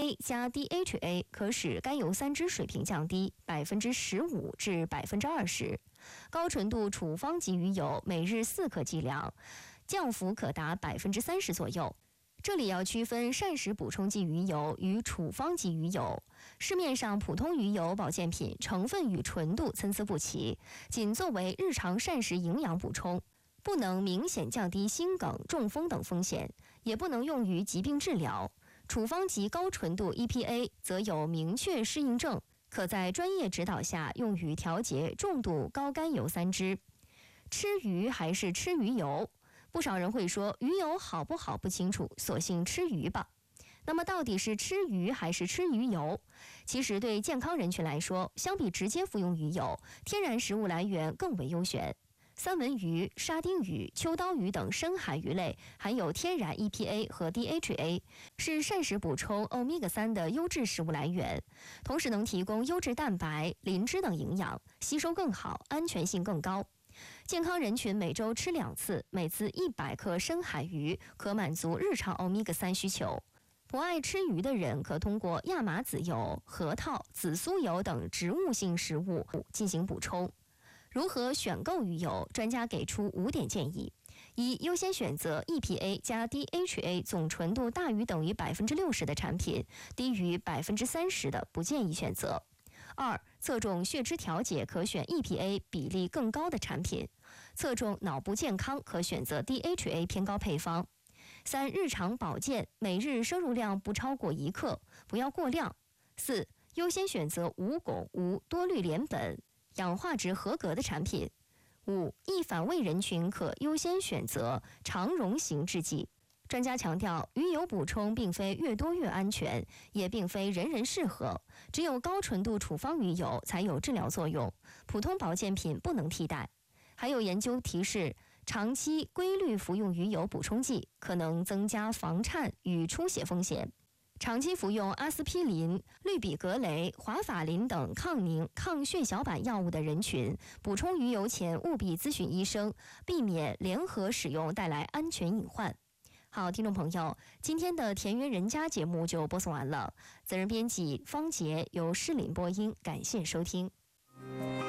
EPA 加 DHA 可使甘油三酯水平降低15%至20%。高纯度处方级鱼油每日4克剂量，降幅可达30%左右。这里要区分膳食补充剂鱼油与处方级鱼油。市面上普通鱼油保健品成分与纯度参差不齐，仅作为日常膳食营养补充，不能明显降低心梗、中风等风险，也不能用于疾病治疗。处方级高纯度 EPA 则有明确适应症，可在专业指导下用于调节重度高甘油三酯。吃鱼还是吃鱼油？不少人会说鱼油好不好不清楚，索性吃鱼吧。那么到底是吃鱼还是吃鱼油？其实对健康人群来说，相比直接服用鱼油，天然食物来源更为优选。三文鱼、沙丁鱼、秋刀鱼等深海鱼类含有天然 EPA 和 DHA， 是膳食补充欧米伽3的优质食物来源，同时能提供优质蛋白、磷脂等营养，吸收更好，安全性更高。健康人群每周吃2次，每次100克深海鱼，可满足日常欧米伽3需求。不爱吃鱼的人可通过亚麻籽油、核桃、紫苏油等植物性食物进行补充。如何选购鱼油？专家给出5点建议：一、优先选择 EPA 加 DHA 总纯度大于等于60%的产品，低于30%的不建议选择。2、侧重血脂调节可选 EPA 比例更高的产品，侧重脑部健康可选择 DHA 偏高配方。3、日常保健每日摄入量不超过1克，不要过量。4、优先选择无汞、无多氯联苯、氧化值合格的产品。5、易反胃人群可优先选择肠溶型制剂。专家强调，鱼油补充并非越多越安全，也并非人人适合，只有高纯度处方鱼油才有治疗作用，普通保健品不能替代。还有研究提示，长期规律服用鱼油补充剂可能增加房颤与出血风险。长期服用阿司匹林、氯吡格雷、华法林等抗凝、抗血小板药物的人群，补充鱼油前务必咨询医生，避免联合使用带来安全隐患。好，听众朋友，今天的田园人家节目就播送完了。责任编辑方杰，由诗林播音，感谢收听。